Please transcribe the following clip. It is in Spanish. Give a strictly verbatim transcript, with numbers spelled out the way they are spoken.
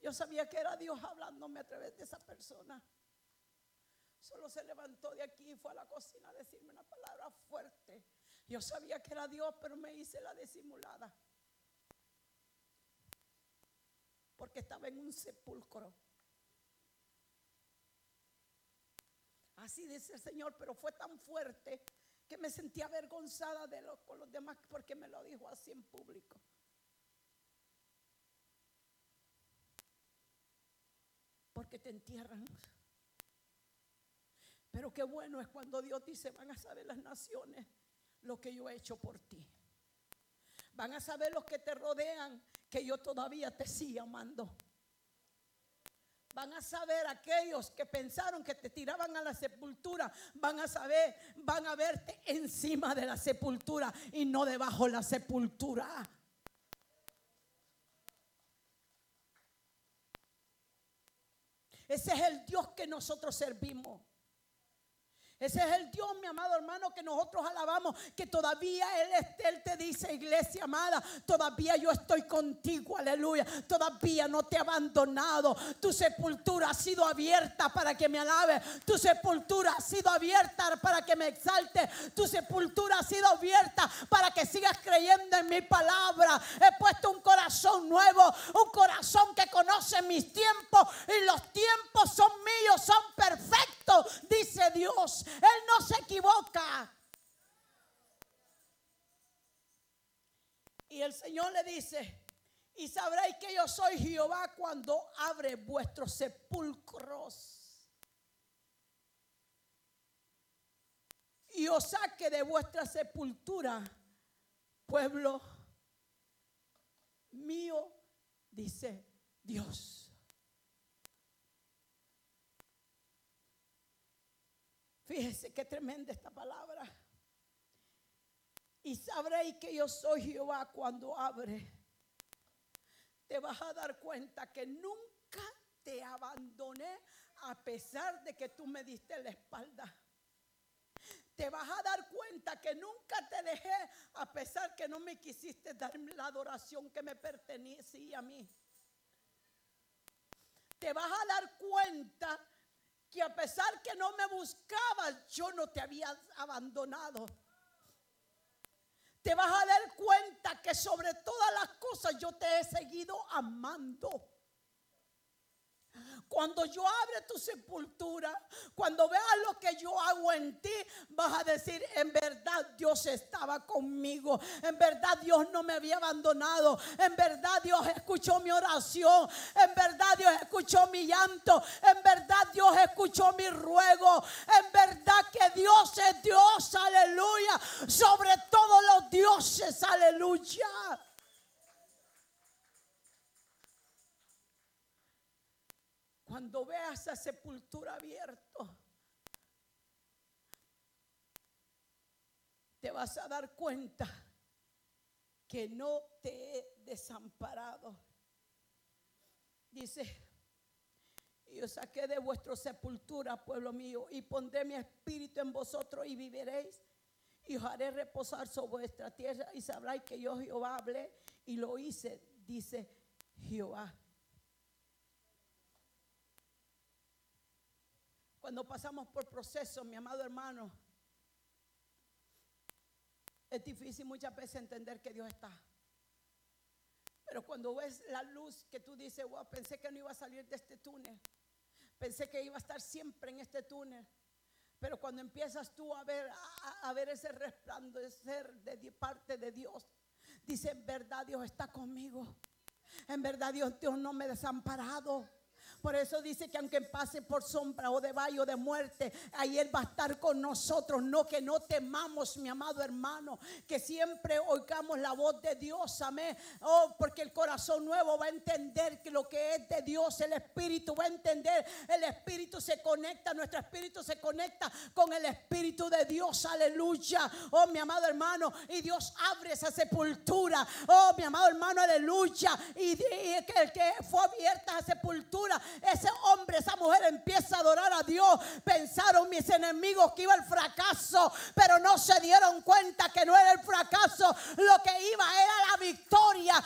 Yo sabía que era Dios hablándome a través de esa persona. Solo se levantó de aquí y fue a la cocina a decirme una palabra fuerte. Yo sabía que era Dios, pero me hice la disimulada. Porque estaba en un sepulcro. Así dice el Señor, pero fue tan fuerte que me sentí avergonzada de lo, con los demás, porque me lo dijo así en público. Porque te entierran. Pero qué bueno es cuando Dios dice: van a saber las naciones lo que yo he hecho por ti. Van a saber los que te rodean que yo todavía te sigo amando. Van a saber aquellos que pensaron que te tiraban a la sepultura. Van a saber, van a verte encima de la sepultura y no debajo de la sepultura. Ese es el Dios que nosotros servimos. Ese es el Dios, mi amado hermano, que nosotros alabamos, que todavía Él, Él te dice: iglesia amada, todavía yo estoy contigo, aleluya. Todavía no te he abandonado. Tu sepultura ha sido abierta para que me alabes. Tu sepultura ha sido abierta para que me exalte. Tu sepultura ha sido abierta para que sigas creyendo en mi palabra. He puesto un corazón nuevo, un corazón que conoce mis tiempos, y los tiempos son míos, son perfectos, dice Dios. Él no se equivoca. Y el Señor le dice: y sabréis que yo soy Jehová cuando abre vuestros sepulcros y os saque de vuestra sepultura, pueblo mío, dice Dios. Fíjese qué tremenda esta palabra. Y sabréis que yo soy Jehová cuando abre. Te vas a dar cuenta que nunca te abandoné a pesar de que tú me diste la espalda. Te vas a dar cuenta que nunca te dejé a pesar que no me quisiste dar la adoración que me pertenecía a mí. Te vas a dar cuenta que a pesar que no me buscabas, yo no te había abandonado. Te vas a dar cuenta que sobre todas las cosas yo te he seguido amando. Cuando yo abra tu sepultura, cuando veas lo que yo hago en ti, vas a decir: en verdad Dios estaba conmigo, en verdad Dios no me había abandonado, en verdad Dios escuchó mi oración, en verdad Dios escuchó mi llanto, en verdad Dios escuchó mi ruego, en verdad que Dios es Dios, aleluya, sobre todos los dioses, aleluya. Cuando veas esa sepultura abierta, te vas a dar cuenta que no te he desamparado. Dice: y os saqué de vuestra sepultura, pueblo mío, y pondré mi espíritu en vosotros y viviréis, y os haré reposar sobre vuestra tierra, y sabréis que yo Jehová hablé y lo hice, dice Jehová. Cuando pasamos por procesos, mi amado hermano, es difícil muchas veces entender que Dios está. Pero cuando ves la luz que tú dices: wow, pensé que no iba a salir de este túnel, pensé que iba a estar siempre en este túnel. Pero cuando empiezas tú a ver, a, a ver ese resplandecer de parte de Dios, dice: en verdad Dios está conmigo, en verdad Dios, Dios no me ha desamparado. Por eso dice que aunque pase por sombra o de valle o de muerte, ahí Él va a estar con nosotros. No que no temamos, mi amado hermano, que siempre oigamos la voz de Dios, amén. Oh, porque el corazón nuevo va a entender que lo que es de Dios, el Espíritu va a entender. El Espíritu se conecta, nuestro Espíritu se conecta con el Espíritu de Dios, aleluya. Oh, mi amado hermano, y Dios abre esa sepultura. Oh, mi amado hermano, aleluya. Y, y el que fue abierta esa sepultura, ese hombre, esa mujer empieza a adorar a Dios. Pensaron mis enemigos que iba el fracaso, pero no se dieron cuenta que no era el fracaso, lo que iba era la victoria.